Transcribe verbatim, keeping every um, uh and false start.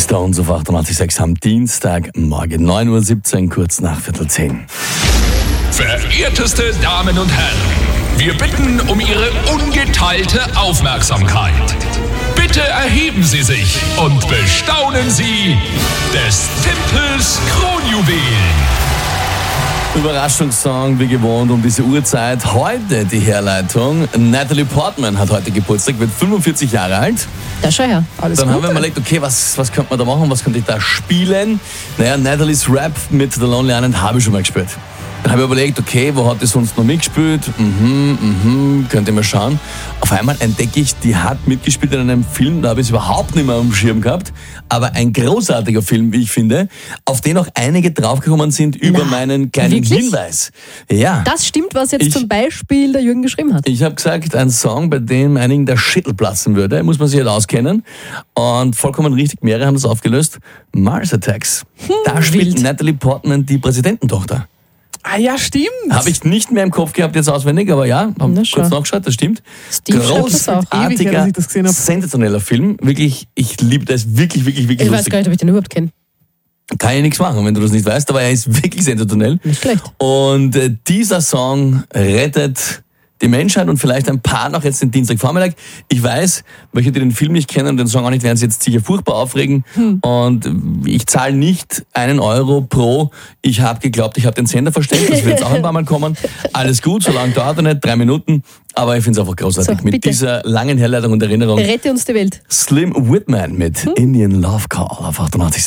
Stones auf achtundachtzig Komma sechs am Dienstag, morgen neun Uhr siebzehn, kurz nach Viertel zehn. Verehrteste Damen und Herren, wir bitten um Ihre ungeteilte Aufmerksamkeit. Bitte erheben Sie sich und bestaunen Sie des Tempels Kronjuwelen. Überraschungssong, wie gewohnt, um diese Uhrzeit. Heute die Herleitung. Natalie Portman hat heute Geburtstag, wird fünfundvierzig Jahre alt. Da schau her. Alles Dann gut, haben wir mal überlegt, okay, was, was könnte man da machen, was könnte ich da spielen? Naja, Natalie's Rap mit The Lonely Island habe ich schon mal gespielt. Dann habe ich überlegt, okay, wo hat die sonst noch mitgespielt? Mhm, mhm, könnt ihr mal schauen. Auf einmal entdecke ich, die hat mitgespielt in einem Film, da habe ich es überhaupt nicht mehr am Schirm gehabt. Aber ein großartiger Film, wie ich finde, auf den auch einige draufgekommen sind über Na, meinen kleinen wirklich? Hinweis. Ja. Das stimmt, was jetzt Ich- zum Beispiel der Jürgen geschrieben hat. Ich habe gesagt, ein Song, bei dem einigen der Schädel platzen würde, muss man sich halt auskennen. Und vollkommen richtig, mehrere haben das aufgelöst. Mars Attacks. da spielt wild. Natalie Portman die Präsidententochter. Ah ja, stimmt. Habe ich nicht mehr im Kopf gehabt jetzt auswendig, aber ja, habe Na, kurz schau. nachgeschaut, das stimmt. Steve schreibt das auch. Ewig her, dass Großartiger, ich das gesehen hab. sensationeller Film. Wirklich, ich liebe das, wirklich, wirklich, wirklich Ich weiß lustig. gar nicht, ob ich den überhaupt kenne. Kann ich nichts machen, wenn du das nicht weißt, aber er ist wirklich sensationell. Nicht schlecht. Und äh, dieser Song rettet die Menschheit und vielleicht ein paar noch jetzt den Dienstagvormittag. Ich weiß, welche, die den Film nicht kennen und den Song auch nicht, werden sich jetzt sicher furchtbar aufregen. Hm. Und ich zahle nicht einen Euro pro, ich habe geglaubt, ich habe den Sender verstellt. Das wird jetzt auch ein paar Mal kommen. Alles gut, so lange dauert er nicht, drei Minuten. Aber ich finde es einfach großartig. So, mit bitte. dieser langen Herleitung und Erinnerung. Rette uns die Welt. Slim Whitman mit Indian Love Call auf achtundachtzig Komma sechs.